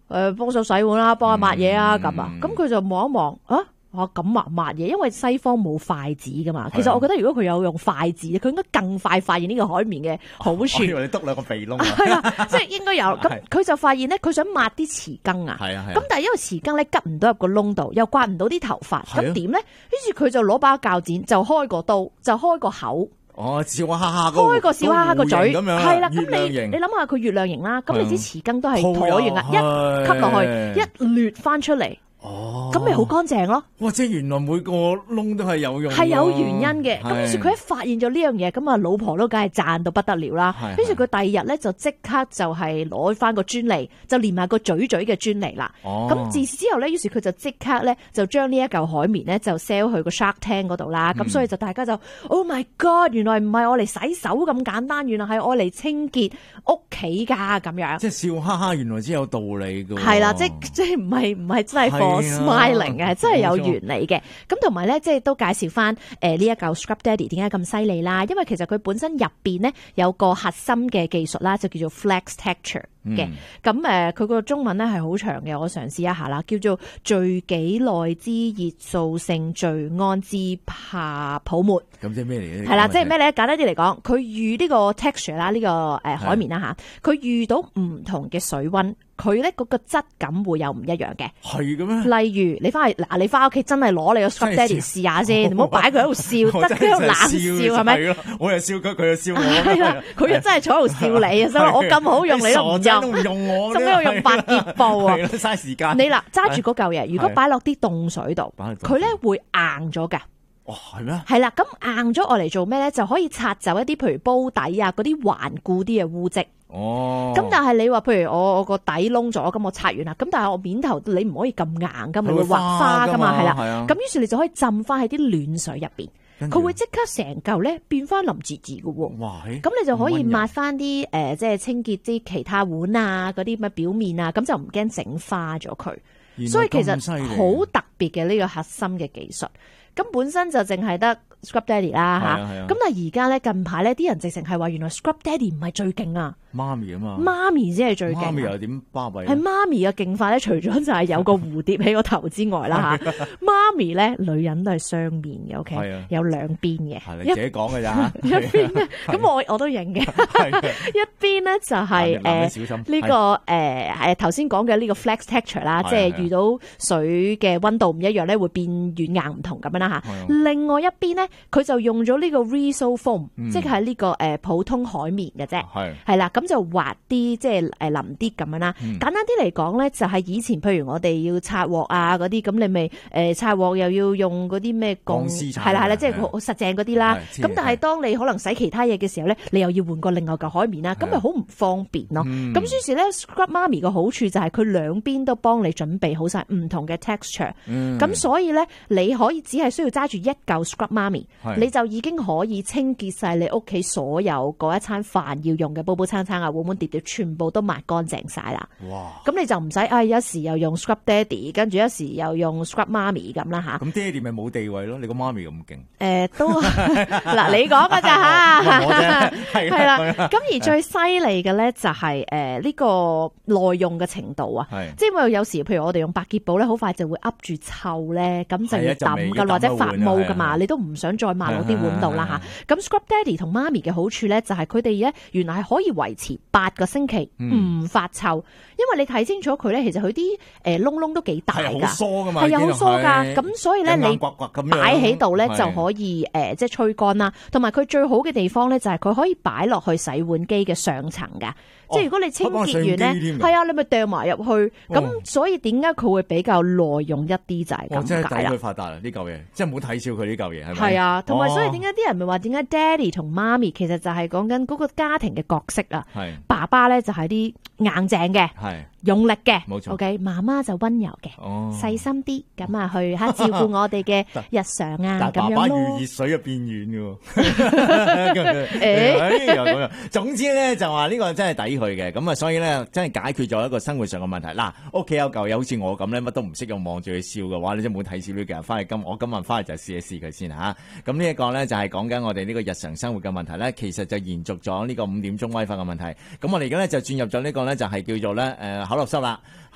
幫手洗碗啦，幫下抹嘢啊咁啊，咁佢就望一望咁抹嘢，因為西方冇筷子噶嘛。其實我覺得如果佢有用筷子，佢應該更快發現呢個海綿嘅好處。 我以為你篤兩個鼻窿係啊，即係應該有。咁佢就發現咧，佢想抹啲匙羹啊。咁但係因為匙羹咧拮唔到入個窿度，又刮唔到啲頭髮，咁點咧？於是佢就攞把鉸剪，就開個刀，就開個口。 笑哈哈開個笑哈哈個嘴，係啦。咁你諗下佢月亮形啦，咁你支匙羹都係橢圓啊，一吸落去，一掠翻出嚟。咁咪好乾淨咯！ 哇，即係原來每個窿都係有用， 係有原因嘅。咁於是佢一發現咗呢樣嘢，咁啊老婆都梗係讚到不得了啦。於是佢第二日咧就即刻就係攞翻個專利，就連埋個嘴嘅專利啦。咁自此之後咧，於是佢就即刻咧就將呢一嚿海綿咧就 sell 去個 Shark Tank 嗰度啦。咁所以就大家就 Oh my God， 原來唔係我嚟洗手咁簡單，原來係我嚟清潔屋企噶咁樣。 即係笑哈哈，原來真有道理噶。 係啦，即係唔係真係smiling 嘅，真係有原理嘅。咁同埋咧，即係都介紹翻呢一嚿 Scrub Daddy 點解咁犀利啦？因為其實佢本身入邊咧有個核心嘅技術啦，就叫做 Flex Texture 嘅。咁佢個中文咧係好長嘅，我嘗試一下啦，叫做聚己內之熱塑性聚胺之怕泡沫。 咁即係咩嚟嘅？ 係啦，即係咩咧？簡單啲嚟講，佢遇呢個 texture 啦，呢個海綿啦嚇，佢遇到唔同嘅水溫。佢咧嗰個質感會有唔一樣嘅， 係嘅咩？ 例如你翻屋企真係攞你個 Scrub Daddy 試下先，唔好擺佢喺度笑，得佢喺度冷笑係咪？ 我又笑佢，佢又笑我。 係啦，佢又真係坐喺度笑你啊！所以我咁好用你都唔用我，做咩要用百潔布啊？ 嘥時間。 你嗱揸住嗰嚿嘢，如果擺落啲凍水度，佢咧會硬咗㗎。 哇，係咩？ 係啦，咁硬咗我嚟做咩咧？就可以拆走一啲譬如煲底啊嗰啲頑固啲嘅污漬。咁但係你話譬如我個底窿咗，咁我拆完啦，咁但係我面頭你唔可以咁硬噶嘛，會滑花噶嘛，係啦。咁於是你就可以浸翻喺啲暖水入邊，佢會即刻成嚿咧變翻腍滋滋噶喎。哇！咁你就可以抹翻啲即係清潔啲其他碗啊嗰啲乜表面啊，咁就唔驚整花咗佢。所以其實好特別嘅呢個核心嘅技術。咁本身就淨係得 Scrub Daddy 啦嚇，咁但係而家咧近排咧啲人直情係話原來 Scrub Daddy 唔係最勁啊， 媽咪啊嘛， 媽咪先係最勁。 媽咪又點巴閉？ 係媽咪嘅勁法咧，除咗就係有個蝴蝶喺個頭之外啦嚇，媽咪咧女人都係雙面嘅 ，OK，有兩邊嘅。 係你自己講嘅咋？ 一邊咧，咁我都認嘅。一邊咧就係呢個頭先講嘅呢個 Flex Texture 啦，即係遇到水嘅溫度唔一樣咧，會變軟硬唔同咁樣啦嚇。另外一邊咧，佢就用咗呢個 Reso Foam，即係呢個普通海綿嘅啫，係啦，咁就滑啲，即係腍啲咁樣啦。簡單啲嚟講咧，就係以前譬如我哋要擦鑊啊嗰啲，咁你咪擦鑊又要用嗰啲咩鋼絲係啦，即係好實淨嗰啲啦。咁但係當你可能洗其他嘢嘅時候咧，你又要換過另外嚿海綿啦，咁咪好唔方便咯。咁於是咧 Scrub 媽咪嘅好處就係佢兩邊都幫你準備好晒唔同嘅 texture，咁所以咧你可以只係需要揸住一嚿 Scrub 媽咪，你就已經可以清潔晒你屋企所有嗰一餐飯要用嘅煲煲罉罉啊、碗碗碟碟，全部都抹乾淨晒啦。哇！咁你就唔使一時又用 Scrub Daddy， 跟住一時又用 Scrub 媽咪咁啦吓。 咁爹哋咪冇地位咯？你個媽咪咁勁？ 都嗱你講㗎咋吓？係啦。咁而最犀利嘅咧就係呢個耐用嘅程度啊，即係因為有時譬如我哋用百潔布咧，好快就會噏住臭咧，咁就要抌噶或者發毛噶嘛，你都唔想再抹落啲碗度啦吓。咁 Scrub Daddy 同媽咪嘅好處咧，就係佢哋咧原來係可以維持8個星期唔發臭，因為你睇清楚佢咧，其實佢啲窿窿都幾大㗎，係好疏噶嘛，係好疏㗎。咁所以咧你擺喺度咧就可以即係吹乾啦。同埋佢最好嘅地方咧，就係佢可以擺落去洗碗機嘅上層㗎。即係如果你清潔完咧，係啊，你咪掟埋入去。咁所以點解佢會比較耐用一啲就係咁解啦。 真係抵佢發達啦呢嚿嘢，即係唔好睇笑佢呢嚿嘢係咪？ 係啊，同埋所以點解啲人咪話點解爹哋同媽咪其實就係講緊嗰個家庭嘅角色啊。爸爸咧就係啲硬淨嘅，用力嘅，冇錯。OK， 媽媽就溫柔嘅，細心啲咁啊去照顧我哋嘅日常啊咁樣咯。 爸爸遇熱水啊變軟嘅。總之咧就話呢個真係抵佢嘅，咁啊所以咧真係解決咗一個生活上嘅問題。嗱，屋企有嚿嘢好似我咁咧，乜都唔識用，望住佢笑嘅話，你真係冇睇少呢個人。我今日翻嚟就試一試佢先嚇。咁呢一個咧就係講緊我哋呢個日常生活嘅問題咧，其實就延續咗呢個5點鐘威化嘅問題。咁我哋而家咧就轉入咗呢個咧就係叫做咧口落濕啦。